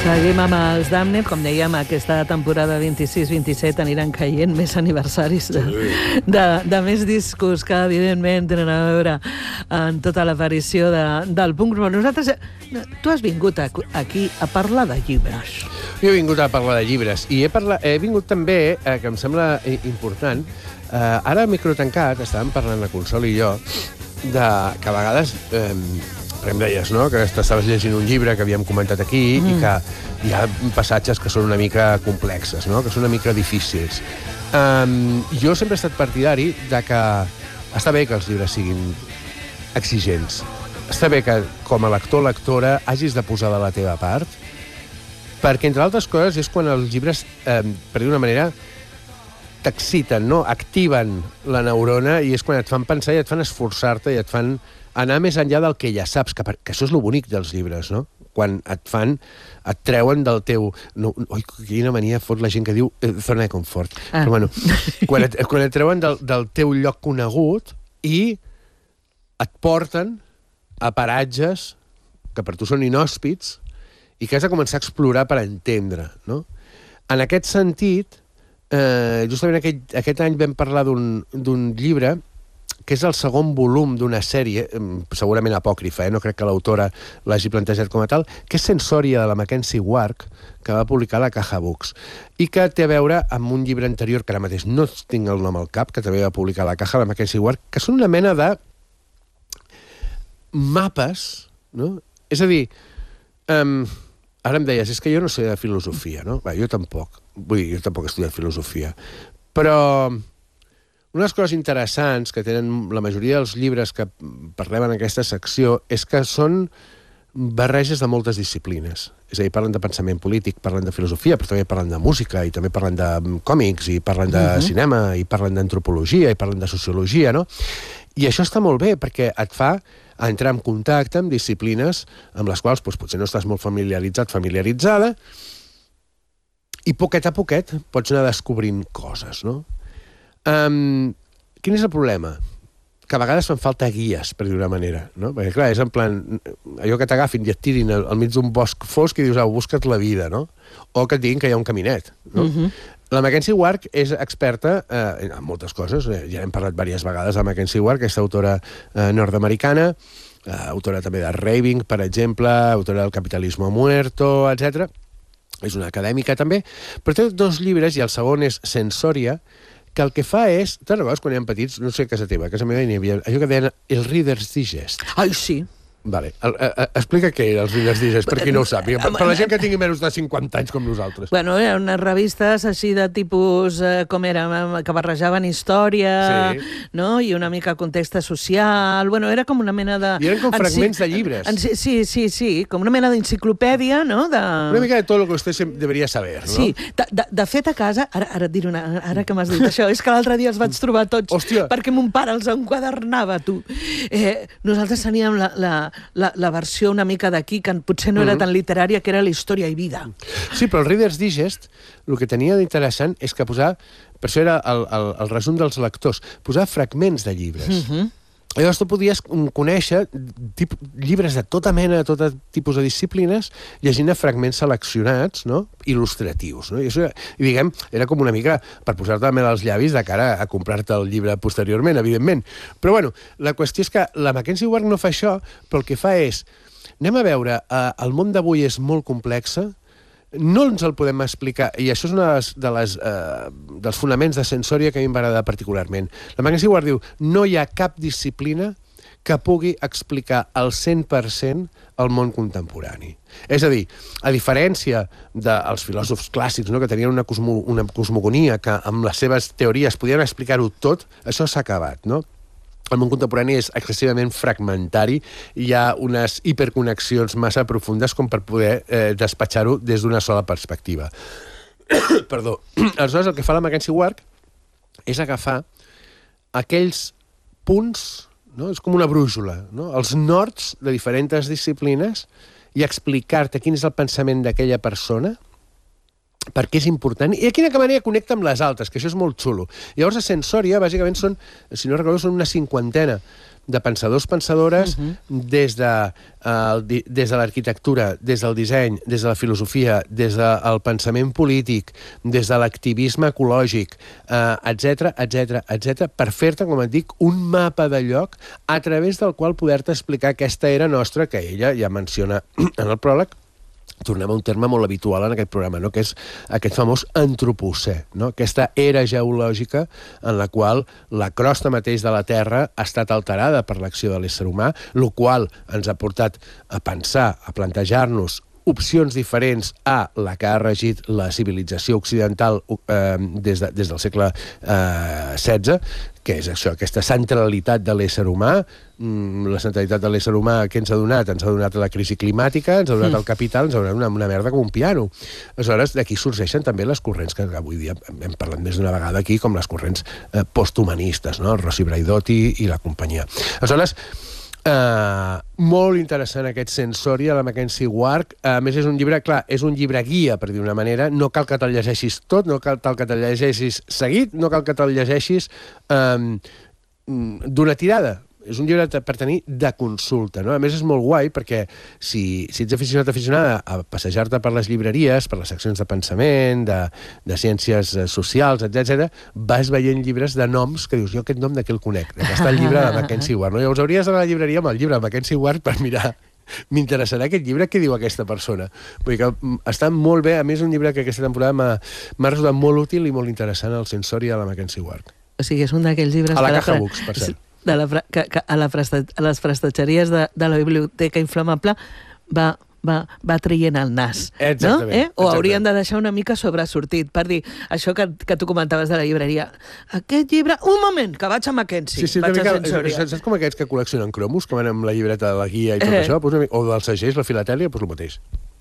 Seguim amb els Damned, com dèiem, aquesta temporada 26-27 aniran caient més aniversaris de més discos que, evidentment, tenen a veure en tota l'aparició del punk. Però nosaltres, tu has vingut aquí a parlar de llibres. Jo he vingut a parlar de llibres i he vingut també, que em sembla important, ara a micro tancat, estàvem parlant la Consol i jo, que a vegades... em deies, no?, que estaves llegint un llibre que havíem comentat aquí i que hi ha passatges que són una mica complexes, no?, que són una mica difícils. Jo sempre he estat partidari de que està bé que els llibres siguin exigents. Està bé que, com a lector o lectora, hagis de posar de la teva part, perquè, entre altres coses, és quan els llibres, per dir d'una manera, t'exciten, no?, activen la neurona i és quan et fan pensar i et fan esforçar-te i et fan anar més enllà del que ja saps, que això és el bonic dels llibres, no? Quan et treuen del teu... No, oi, quina mania fot la gent que diu zona de confort. Però, bueno, quan et treuen del teu lloc conegut i et porten a paratges que per tu són inhòspits i que has de començar a explorar per entendre, no? En aquest sentit, justament aquest any vam parlar d'un llibre que és el segon volum d'una sèrie, segurament apòcrifa, no crec que l'autora l'hagi plantejat com a tal, que és Sensòria, de la Mackenzie Wark, que va publicar la Caja Books, i que té a veure amb un llibre anterior, que ara mateix no tinc el nom al cap, que també va publicar la Caja, la Mackenzie Wark, que són una mena de mapes, no? És a dir, ara em deies, és que jo no sé de filosofia, no? Bé, jo tampoc. Vull dir, jo tampoc he estudiat filosofia. Però una de les coses interessants que tenen la majoria dels llibres que parlem en aquesta secció és que són barreges de moltes disciplines. És a dir, parlen de pensament polític, parlen de filosofia, però també parlen de música, i també parlen de còmics, i parlen de cinema, i parlen d'antropologia, i parlen de sociologia, no? I això està molt bé, perquè et fa entrar en contacte amb disciplines amb les quals potser no estàs molt familiaritzada, i poquet a poquet pots anar descobrint coses, no? Quin és el problema? Que a vegades fan falta guies, per dir una manera, no? Perquè, clar, és en plan, allò que t'agafin i et tirin al mig d'un bosc fosc i dius, busca't la vida, no? O que et diguin que hi ha un caminet, no? La Mackenzie Wark és experta en moltes coses, ja hem parlat diverses vegades de Mackenzie Wark, aquesta autora nord-americana, autora també de Raving, per exemple, autora del Capitalismo Muerto, etc. És una acadèmica també, però té dos llibres, i el segon és Sensòria, que el que fa és... Te'n recordes quan érem petits? No sé a casa teva, a casa meva hi havia allò que deien el Reader's Digest. Ai, sí. Vale. Explica què era el Reader's Digest, per qui no ho sàpiga. Per la gent que tingui menys de 50 anys com nosaltres. Bueno, eren unes revistes així de tipus, com era, que barrejaven història, no? I una mica context social. Bueno, era com una mena de... I eren com fragments de llibres. Sí, com una mena d'enciclopèdia, no? Una mica de tot el que vostè deveria saber, no? Sí. De fet, a casa, ara et diré ara que m'has dit això, és que l'altre dia els vaig trobar tots, perquè mon pare els enquadernava, tu. Nosaltres teníem la versió una mica d'aquí, que potser no era tan literària, que era la història i vida. Sí, però el Reader's Digest, el que tenia d'interessant és que posar, per això era el resum dels lectors, posar fragments de llibres. Llavors tu podies conèixer llibres de tota mena, de tot tipus de disciplines, llegint fragments seleccionats, no?, il·lustratius, no? I això, diguem, era com una mica per posar-te la mel als llavis de cara a comprar-te el llibre posteriorment, evidentment. Però, bueno, la qüestió és que la Mackenzie Wark no fa això, però el que fa és... Anem a veure, el món d'avui és molt complex, no ens el podem explicar, i això és un dels fonaments de Sensòria que a mi m'agrada particularment. La Mackenzie Wark diu, no hi ha cap disciplina que pugui explicar al 100% el món contemporani. És a dir, a diferència dels filòsofs clàssics, no?, que tenien una cosmogonia que amb les seves teories podien explicar-ho tot, això s'ha acabat, no? El món contemporani és excessivament fragmentari i hi ha unes hiperconnexions massa profundes com per poder despatxar-ho des d'una sola perspectiva. Perdó. Aleshores, el que fa la Mackenzie Wark és agafar aquells punts, no? És com una brúixola, no?, els nords de diferents disciplines, i explicar-te quin és el pensament d'aquella persona, per què és important, i de quina manera connecta amb les altres, que això és molt xulo. Llavors, a Sensòria, bàsicament, són, si no recordo, són una 50 de pensadors, pensadores, des de l'arquitectura, des del disseny, des de la filosofia, des del pensament polític, des de l'activisme ecològic, etc, per fer-te, com et dic, un mapa de lloc a través del qual poder-te explicar aquesta era nostra, que ella ja menciona en el pròleg. Tornem a un terme molt habitual en aquest programa, no? Que és aquest famós antropocè, no? Aquesta era geològica en la qual la crosta mateix de la Terra ha estat alterada per l'acció de l'ésser humà, el qual ens ha portat a pensar, a plantejar-nos opcions diferents a la que ha regit la civilització occidental des del segle XVI, que és això, aquesta centralitat de l'ésser humà. La centralitat de l'ésser humà que ens ha donat? Ens ha donat la crisi climàtica, ens ha donat el capital, ens ha donat una merda com un piano. Aleshores, d'aquí sorgeixen també les corrents que avui dia hem parlat més d'una vegada aquí, com les corrents posthumanistes, no? Rossi Braidotti i la companyia. Aleshores, molt interessant aquest Sensori a la Mackenzie Ward. A més, és un llibre, clar, és un llibre guia, per dir una manera. No cal que te'l llegeixis tot, no cal que te'l llegeixis seguit, no cal que te'l llegeixis d'una tirada. És un llibre per tenir de consulta, no? A més, és molt guai perquè si ets aficionada a passejar-te per les llibreries, per les seccions de pensament, de ciències socials, etc., vas veient llibres de noms que dius, jo aquest nom d'aquí el conec, que està el llibre de Mackenzie Ward. No? Llavors hauries d'anar a la llibreria amb el llibre de Mackenzie Ward per mirar. M'interessarà aquest llibre, què diu aquesta persona. Vull dir que està molt bé. A més, un llibre que aquesta temporada m'ha resultat molt útil i molt interessant, el Sensori a la Mackenzie Ward. O sigui, és un d'aquells llibres... A la Caja Books, per cert. A les prestatgeries de la Biblioteca Inflamable va traient el nas. Exactament. No? O haurien de deixar una mica sobresortit per dir això que tu comentaves de la llibreria. Aquest llibre... Un moment, que vaig a Mackenzie. Sí, vaig a Sensori. Saps com aquests que col·leccionen cromos, com van amb la llibreta de la guia i tot això? O dels segells, la filatèlia, doncs el mateix.